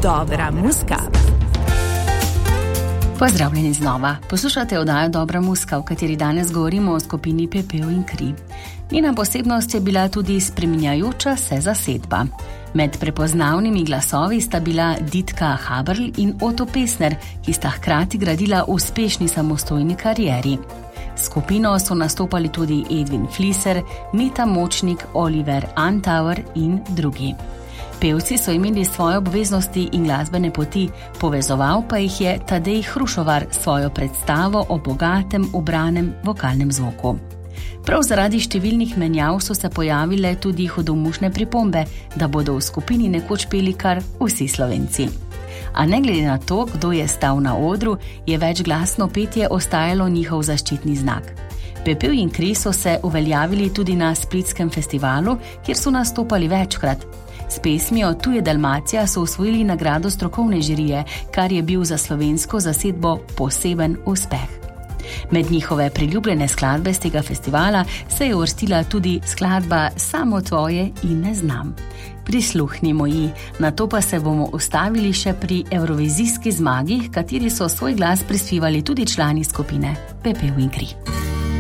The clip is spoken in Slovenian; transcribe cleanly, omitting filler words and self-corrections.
Dobra muska. Pozdravljeni znova. Poslušate oddajo Dobra muska, v kateri danes govorimo o skupini Pepel in kri. Njena posebnost je bila tudi spreminjajoča se zasedba. Med prepoznavnimi glasovi sta bila Ditka Haberl in Otto Pessner, ki sta hkrati gradila uspešni samostojni karieri. Skupino so nastopali tudi Edwin Flisser, Nita Močnik, Oliver Antauer in drugi. Pevci so imeli svoje obveznosti in glasbene poti, povezoval pa jih je Tadej Hrušovar s svojo predstavo o bogatem, ubranem vokalnem zvoku. Prav zaradi številnih menjav so se pojavile tudi hudomušne pripombe, da bodo v skupini nekoč peli kar vsi Slovenci. A ne glede na to, kdo je stal na odru, je večglasno petje ostajalo njihov zaščitni znak. Pepel in kri so se uveljavili tudi na Splitskem festivalu, kjer so nastopali večkrat. S pesmijo Tu je Dalmacija so osvojili nagrado strokovne žirije, kar je bil za slovensko zasedbo poseben uspeh. Med njihove priljubljene skladbe z tega festivala se je uvrstila tudi skladba Samo tvoje in ne znam. Prisluhnimo ji, nato pa se bomo ustavili še pri evrovizijski zmagi, kateri so svoj glas prispevali tudi člani skupine Pepel in kri.